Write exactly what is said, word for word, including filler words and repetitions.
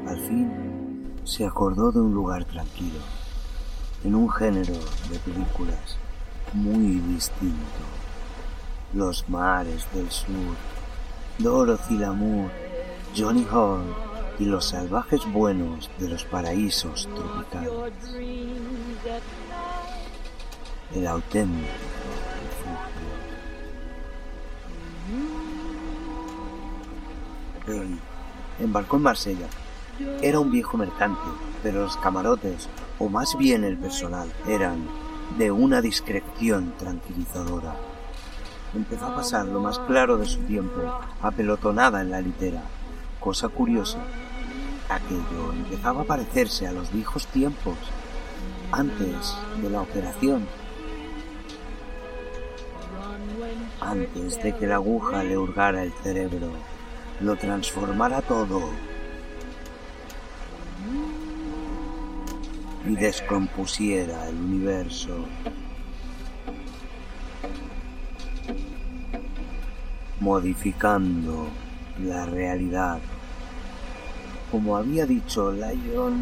Al fin se acordó de un lugar tranquilo, en un género de películas muy distinto. Los mares del sur, Dorothy Lamour, Johnny Hall y los salvajes buenos de los paraísos tropicales. El auténtico refugio. Él embarcó en Marsella. Era un viejo mercante, pero los camarotes, o más bien el personal, eran de una discreción tranquilizadora. Empezó a pasar lo más claro de su tiempo, apelotonada en la litera. Cosa curiosa, aquello empezaba a parecerse a los viejos tiempos, antes de la operación. Antes de que la aguja le hurgara el cerebro, lo transformara todo y descompusiera el universo. Modificando la realidad. Como había dicho Lion